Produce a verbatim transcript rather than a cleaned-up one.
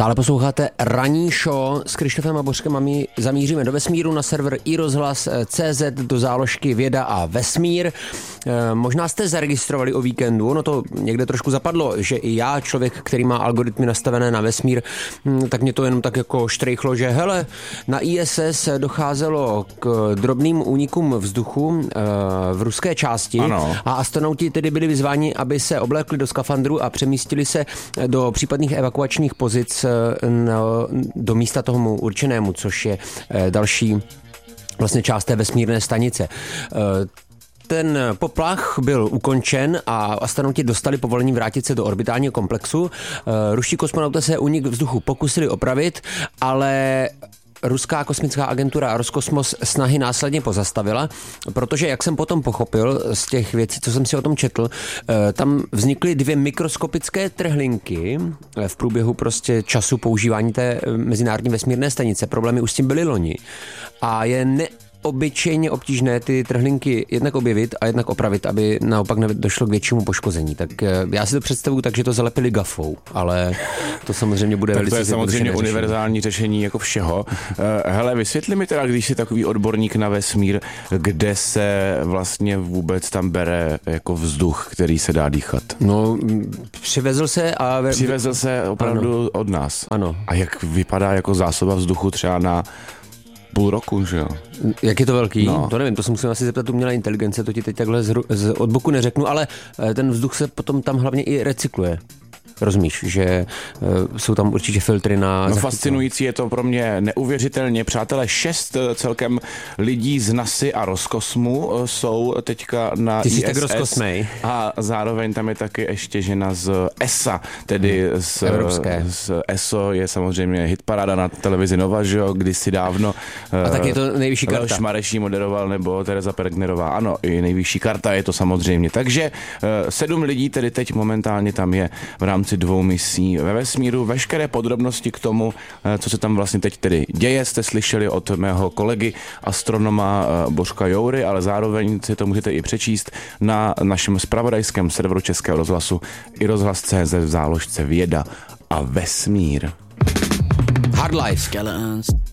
Stále posloucháte ranní show s Krištofem a Bořkem a my zamíříme do vesmíru na server i rozhlas tečka cé zet do záložky Věda a vesmír. E, možná jste zaregistrovali o víkendu, ono to někde trošku zapadlo, že i já, člověk, který má algoritmy nastavené na vesmír, tak mě to jenom tak jako štrejchlo, že hele, na í es es docházelo k drobným únikům vzduchu e, v ruské části. Ano. A astronauti tedy byli vyzváni, aby se oblékli do skafandru a přemístili se do případných evakuačních pozic do místa tomu určenému, což je další vlastně část té vesmírné stanice. Ten poplach byl ukončen a astronauti dostali povolení vrátit se do orbitálního komplexu. Ruští kosmonauté se únik vzduchu pokusili opravit, ale ruská kosmická agentura Roskosmos snahy následně pozastavila, protože, jak jsem potom pochopil z těch věcí, co jsem si o tom četl, tam vznikly dvě mikroskopické trhlinky v průběhu prostě času používání té mezinárodní vesmírné stanice. Problémy už s tím byly loni a je ne obyčejně obtížné ty trhlinky jednak objevit a jednak opravit, aby naopak nedošlo k většímu poškození. Tak já si to představuji tak, že to zalepili gafou, ale to samozřejmě bude velice to je samozřejmě univerzální řešení jako všeho. Hele, vysvětli mi teda, když jsi takový odborník na vesmír, kde se vlastně vůbec tam bere jako vzduch, který se dá dýchat? No, přivezl se a... Přivezl se opravdu ano. od nás. Ano. A jak vypadá jako zásoba vzduchu třeba na půl roku, že jo? Jak je to velký? No. To nevím, to se musím asi zeptat umělé inteligence, to ti teď takhle z, z od boku neřeknu, ale ten vzduch se potom tam hlavně i recykluje. Rozumíš, že uh, jsou tam určitě filtry na... No fascinující je to pro mě neuvěřitelně. Přátelé, šest celkem lidí z NASA a Roskosmu jsou teďka na Ty jsi í es es. tak rozkosmej. A zároveň tam je taky ještě žena z E S A, tedy z, Evropské. z E S O je samozřejmě hitparáda na televizi Nova, že jo, kdysi dávno. A tak je to nejvyšší karta. Leoš Mareš moderoval, nebo Tereza Pergnerová. Ano, i nejvyšší karta je to samozřejmě. Takže sedm lidí tedy teď momentálně tam je v rámci dvou misí ve vesmíru. Veškeré podrobnosti k tomu, co se tam vlastně teď tedy děje, jste slyšeli od mého kolegy astronoma Bořka Joury, ale zároveň si to můžete i přečíst na našem zpravodajském serveru Českého rozhlasu i rozhlas tečka cé zet v záložce Věda a vesmír. Hard Life.